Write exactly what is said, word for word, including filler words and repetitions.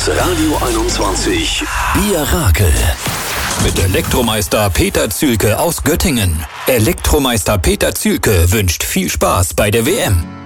Das Radio einundzwanzig Bierrakel. Mit Elektromeister Peter Zühlke aus Göttingen. Elektromeister Peter Zühlke wünscht viel Spaß bei der W M.